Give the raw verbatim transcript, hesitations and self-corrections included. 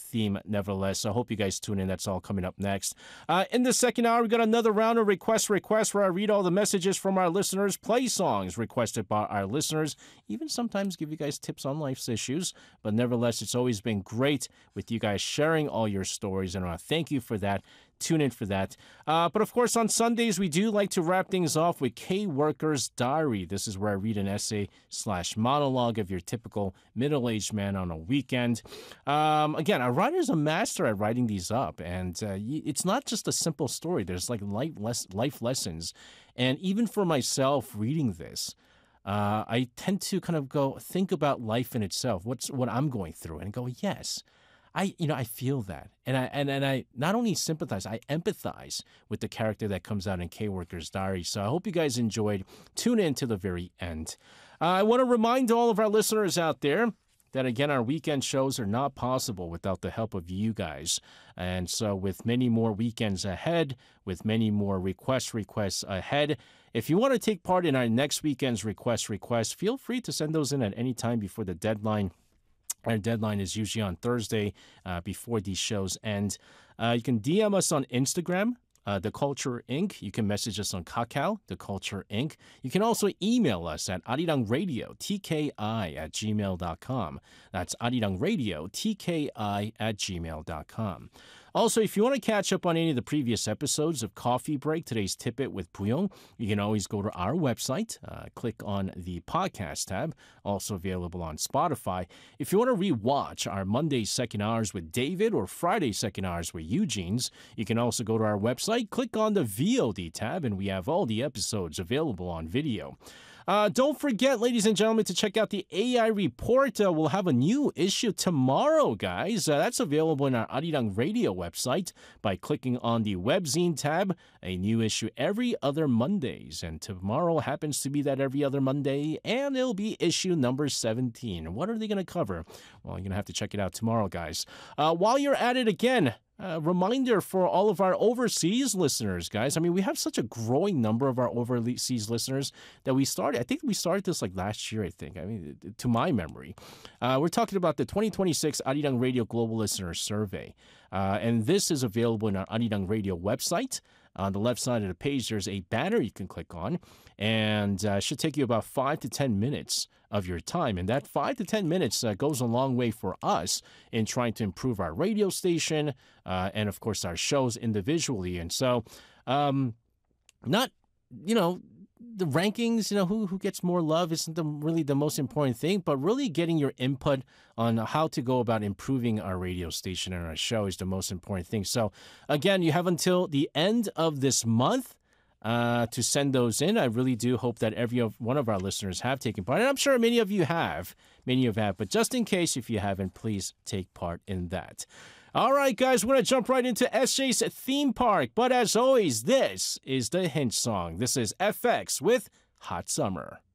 theme nevertheless. So I hope you guys tune in. That's all coming up next. Uh, in the second hour, we got another round of request requests where I read all the messages from our listeners, play songs requested by our listeners, even sometimes give you guys tips on life's issues. But nevertheless, it's always been great with you guys sharing all your stories, and I want to thank you for that. Tune in for that. Uh, but of course, on Sundays, we do like to wrap things off with K-Worker's Diary. This is where I read an essay slash monologue of your typical middle-aged man on a weekend. Um, again, a writer's a master at writing these up, and uh, it's not just a simple story. There's like life, life lessons. And even for myself reading this, uh, I tend to kind of go think about life in itself, what's what I'm going through, and go, yes, I, you know, I feel that. And I, and, and I not only sympathize, I empathize with the character that comes out in K-Worker's Diary. So I hope you guys enjoyed. Tune in to the very end. Uh, I want to remind all of our listeners out there that, again, our weekend shows are not possible without the help of you guys. And so with many more weekends ahead, with many more request requests ahead, if you want to take part in our next weekend's request requests, feel free to send those in at any time before the deadline. Our deadline is usually on Thursday uh, before these shows end. Uh, you can D M us on Instagram, uh, The Culture Incorporated. You can message us on Kakao, The Culture Incorporated. You can also email us at arirangradio, T K I at gmail dot com. That's arirangradio, T K I at gmail dot com. Also, if you want to catch up on any of the previous episodes of Coffee Break, today's Tip-It with Puyong, you can always go to our website, uh, click on the podcast tab, also available on Spotify. If you want to re-watch our Monday Second Hours with David or Friday Second Hours with Eugene's, you can also go to our website, click on the V O D tab, and we have all the episodes available on video. Uh, don't forget, ladies and gentlemen, to check out the A I Report. Uh, we'll have a new issue tomorrow, guys. Uh, that's available in our Arirang Radio website by clicking on the Webzine tab. A new issue every other Mondays. And tomorrow happens to be that every other Monday, and it'll be issue number seventeen. What are they going to cover? Well, you're going to have to check it out tomorrow, guys. Uh, while you're at it again, A uh, reminder for all of our overseas listeners, guys. I mean, we have such a growing number of our overseas listeners that we started. I think we started this like last year, I think. I mean, to my memory. Uh, we're talking about the twenty twenty-six Arirang Radio Global Listener Survey. Uh, and this is available in our Arirang Radio website. On the left side of the page, there's a banner you can click on, and uh, it should take you about five to ten minutes of your time. And that five to ten minutes uh, goes a long way for us in trying to improve our radio station uh, and, of course, our shows individually. And so, um, not, you know, the rankings, you know, who who gets more love isn't the, really the most important thing, but really getting your input on how to go about improving our radio station and our show is the most important thing. So, again, you have until the end of this month uh, to send those in. I really do hope that every one of our listeners have taken part, and I'm sure many of you have, many of you have, but just in case if you haven't, please take part in that. All right, guys, we're going to jump right into S J's theme park. But as always, this is the hint song. This is F X with Hot Summer.